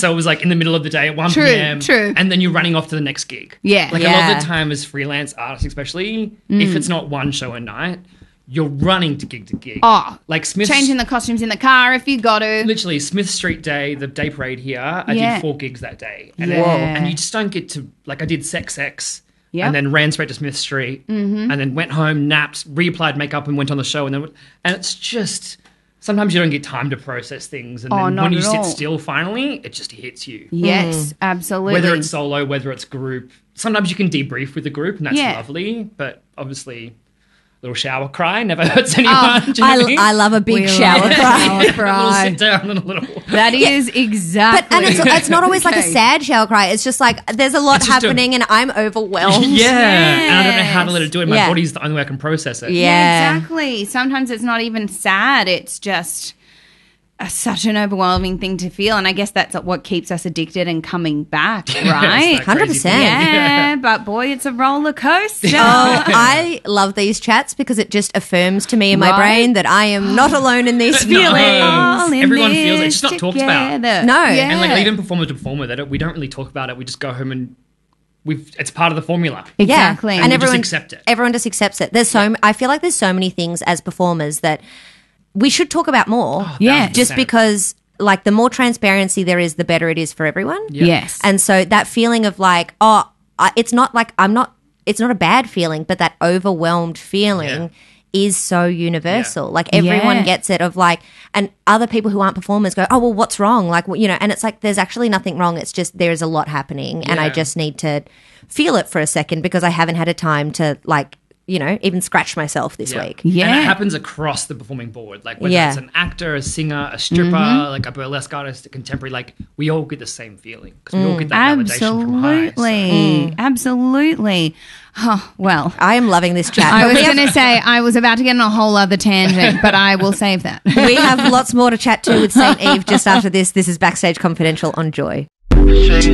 So it was like in the middle of the day at 1 True, p.m. true. And then you're running off to the next gig. Yeah. Like a lot of the time as freelance artists especially, if it's not one show a night, you're running to gig. Oh, like Smith's... Changing the costumes in the car if you got to. Literally, Smith Street Day, the day parade here, I Yeah. did 4 gigs that day. And, Yeah. and you just don't get to... Like, I did Sex X Yep. and then ran straight to Smith Street and then went home, napped, reapplied makeup and went on the show. And it's just... Sometimes you don't get time to process things. And then not when you at sit all. still, finally, it just hits you. Yes, absolutely. Whether it's solo, whether it's group. Sometimes you can debrief with the group and that's Yeah. lovely. But obviously... Little shower cry never hurts anyone. Do you know what I mean? I love a big shower cry. A little sit down and a little... That is exactly. But and it's not always like a Okay. sad shower cry. It's just like there's a lot It's just happening and I'm overwhelmed. Yeah, and I don't know how to let it do it. My Yeah. body's the only way I can process it. Yeah. Exactly. Sometimes it's not even sad. It's just such an overwhelming thing to feel. And I guess that's what keeps us addicted and coming back, right? It's that crazy 100%. thing. Yeah, but boy, it's a roller coaster. Oh, I love these chats because it just affirms to me in my Right. brain that I am not alone in these No. feelings. All in Everyone feels it. this It's just not talked about. together. No. Yeah. And like even performer to performer, we don't really talk about it. We just go home and it's part of the formula. Exactly. And we just accept it. Everyone just accepts it. I feel like there's so many things as performers that we should talk about more. Yeah. Just 1,000%. because like the more transparency there is, the better it is for everyone. Yeah. Yes. And so that feeling of like, it's not like it's not a bad feeling, but that overwhelmed feeling is so universal. Yeah. Like everyone Yeah. gets it of like, and other people who aren't performers go, oh, well, what's wrong? Like, and it's like, there's actually nothing wrong. It's just, there's a lot happening and I Yeah. just need to feel it for a second because I haven't had a time to like, even scratch myself this week. Yeah. And it happens across the performing board. Like whether Yeah. it's an actor, a singer, a stripper, like a burlesque artist, a contemporary, like we all get the same feeling because we all get that validation from high. Absolutely. Absolutely. Oh, well. I am loving this chat. I But was we have- going to say I was about to get on a whole other tangent, but I will save that. we have lots more to chat to with St. Eve just after this. This is Backstage Confidential on Joy.